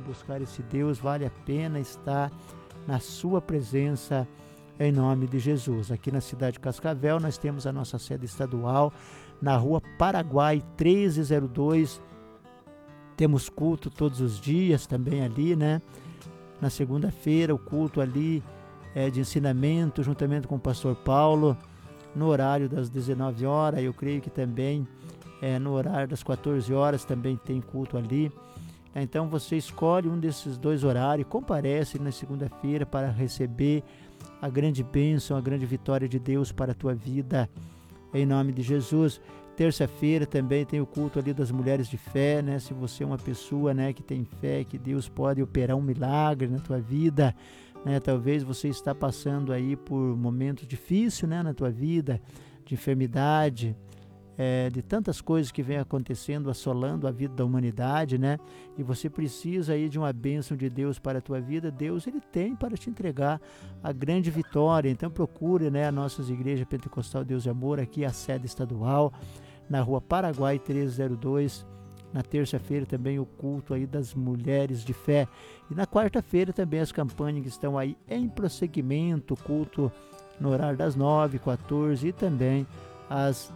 buscar esse Deus, vale a pena estar na sua presença, em nome de Jesus. Aqui na cidade de Cascavel, nós temos a nossa sede estadual, na rua Paraguai 1302, temos culto todos os dias também ali, né? Na segunda-feira, o culto ali é de ensinamento, juntamente com o pastor Paulo, no horário das 19 horas, eu creio que também no horário das 14 horas também tem culto ali. Então você escolhe um desses dois horários, comparece na segunda-feira para receber a grande bênção, a grande vitória de Deus para a tua vida, em nome de Jesus. Terça-feira também tem o culto ali das mulheres de fé, né? Se você é uma pessoa, né, que tem fé que Deus pode operar um milagre na tua vida, né? Talvez você está passando aí por momentos difíceis, né, na tua vida, de enfermidade, de tantas coisas que vem acontecendo, assolando a vida da humanidade, né? E você precisa aí de uma bênção de Deus para a tua vida. Deus, ele tem para te entregar a grande vitória. Então procure, né, a nossas igrejas Pentecostal Deus e Amor, aqui a sede estadual, na rua Paraguai 1302. Na terça-feira também o culto aí das mulheres de fé. E na quarta-feira também as campanhas que estão aí em prosseguimento, culto no horário das 9, 14 e também às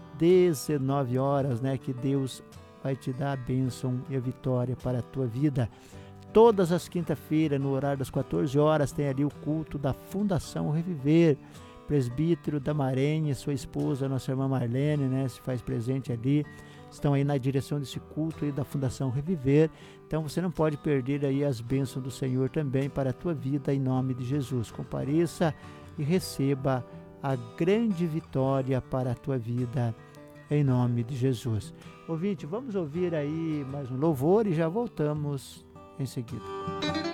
19 horas, né? Que Deus vai te dar a bênção e a vitória para a tua vida. Todas as quinta-feiras, no horário das 14 horas, tem ali o culto da Fundação Reviver. Presbítero da Marenha, sua esposa, nossa irmã Marlene, né? Se faz presente ali. Estão aí na direção desse culto aí da Fundação Reviver. Então você não pode perder aí as bênçãos do Senhor também para a tua vida, em nome de Jesus. Compareça e receba a grande vitória para a tua vida, em nome de Jesus. Ouvinte, vamos ouvir aí mais um louvor e já voltamos em seguida.